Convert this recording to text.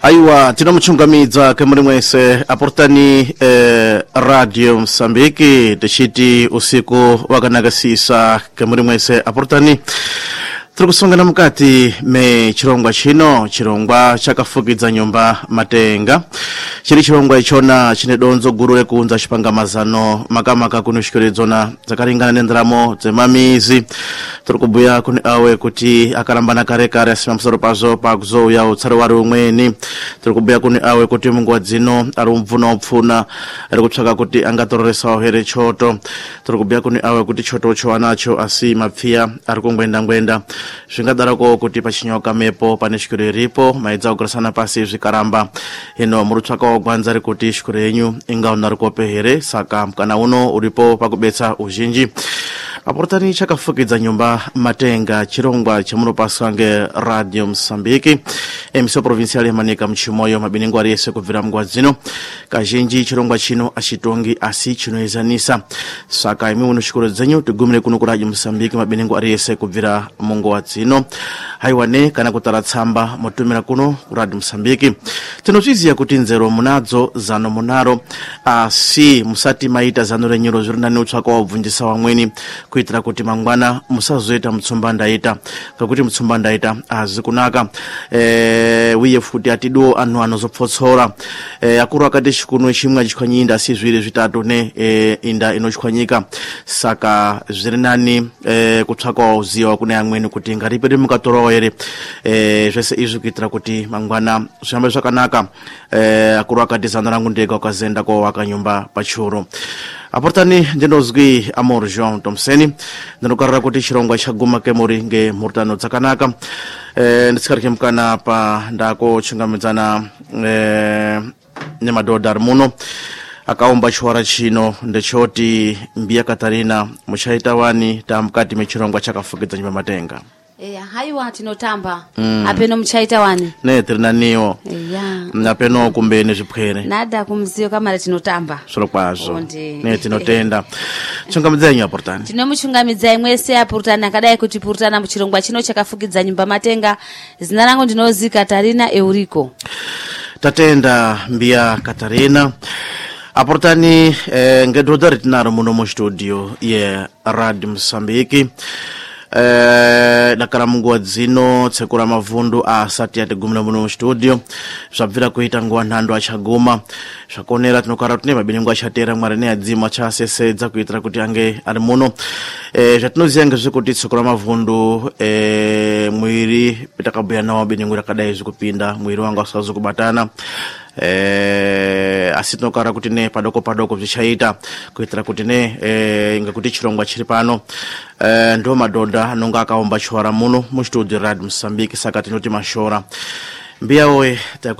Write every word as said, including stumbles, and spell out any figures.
Aiwa, tinamuchungamidza kemuri mwese aportani eh, Radio Msambiki tishiti usiku wakanakasisa kemuri mwese aportani turikusongana mukati me chirongwa chino chirongwa chakafukidza nyumba Matenga chiri chirongwa ichona chine donzo guru rekunza chipangamazano makamaka kunoshikiredzona dzakaringana nendaramo dzemamizi turikubuya kuni awe kuti akarambana kare kare asima msoro pazo pakuzouya utsare wari umweni turikubuya kuni awe kuti munguwa dzino ari umvuna upfuna ari kutsvaka kuti angatororesa here choto turikubuya kuni awe kuti choto choanacho asi mapfiya ari kungwenda ngwenda zvingadarako kuti pachinyoka mepo pane shikuru iripo maidza kugarisana pasi zvikaramba hino murutsvaka gwanza kuti shikuru yenyu ingaona rikope here saka mukana uno uripo pakubetsa uzhinji aportani chakafukidza nyumba Matenga chirongwa chamunopaswa nge Radio Msambiki emiso provincial yemanika mchimoyo mabiningo ari yese kubvira mngwa dzino kazhinji chirongwa chino achitongi asi chinoezanisa saka imi uno shikuru dzenyu tigumire kuno ku Radio Msambiki mabiningo ari yese kubvira mngwa dzino haiwane kana kutara tsamba motumira kuno ku Radio Msambiki tinozviziya kuti nzero munadzo zano munaro asi musati maita zano renyuro zviri nani utsvaka wabvunjisa wamweni kuitira kuti mangwana musazoita mutsumba ndaita kuti mutsumba ndaita azi kunaka eh wiye futi atido anhu anozopfotsora eh akuru akati chikuno chimwe chikhwanyinda asi zviri zvitatu ne eh, inda inochkhwanyika saka zviri nani eh kutsvaka uziwa kune amweni kuti ngaripere mukatoro here eh zvese izvi kuitira kuti mangwana zvihambe zvakanaka eh akuru akati zano rangu ndega ukazenda ko wakanyumba pachuro aportani ndinozwi Amor Jean Thompson ndinokarira kuti chirongwa chaguma kemuri nge murtano dzakanaka eh ndisikarike mukana pa ndako chingamidzana eh nemadhodha muno akaomba chwara chino ndechoti Mbiya Katarina muchaita wani tamukati mechirongwa chakafukidza nyumba Matenga. Eya haiwa tinotamba mm. apeno muchaita wani ne trinaniwo eya apeno kumbene zvipwere nada kumziyo kamara tinotamba solo kwazo ne tinotenda chungamidzenyu aportani tinomuchungamidza mwese aportani akadai kuti purtana muchirongwa chino chakafukidza nyumba Matenga zina rangu ndinozi Katarina Eurico tatenda Mbiya Katarina aportani eh, ngedhodha ritinaro muno mu studio ye Radio Msambiki eh dakara munguwa dzino tsekura mavundu asati atigumira muno mu studio zvabvira kuita nguwa nhando achaguma zvakonera tinokara tune mabiningo achatera mwari ne adzima chasesedza kuitira kuti ange ari muno eh zvatinoziya ngezvekuti tsekura mavundu eh mwiri pitakabuya nawo mabiningo rakadai zvikupinda mwiri wangu asazo kubatana eh asitinokara kuti ne padoko padoko zvichaita kuitira kuti ne eh ngekuti chirongwa chiri pano eh ndo madhodha anonga akaomba chwara muno mu studio Radio Msambiki saka tinoti mashora Mbiya we